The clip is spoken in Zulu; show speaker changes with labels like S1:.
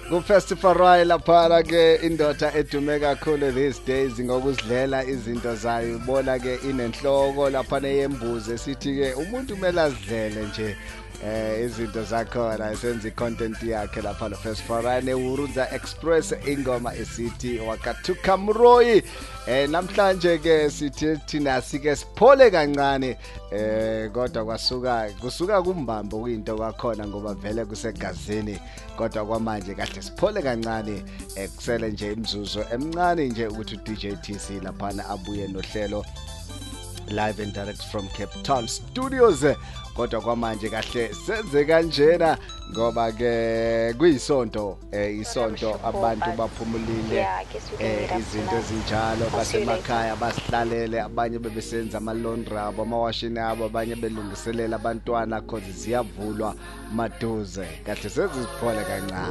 S1: Ku festival Royal lapha ke indoda edume kakhulu these days ngokuzidlela izinto zayo ubona ke inenhloko lapha neyembuzi esithi ke umuntu kumele azidlele nje izinto zakhona esenza icontent yakhe lapha no festival Royal Urunza Express ingoma esithi wakathuka Mroyi namhlanje ke sithi thina sike siphole kancane kodwa kusuka kumbambo kuyinto kwakhona ngoba vele kusegazini kodwa kwamanje kahle siphole kancane kusele nje imzuzu emncane nje ukuthi uDJ TC lapha abuye nohlelo live and direct from Cape Town Studios kodwa kwamanje kahle senze kanjena ngoba ke kuyisonto isonto abantu baphumulile izinto ezinjalo basemakhaya basihlalele abanye bebesenza ama laundry abo amawashini abo abanye belungiselela abantwana cause ziyavulwa maduze kahle seziphole kancane.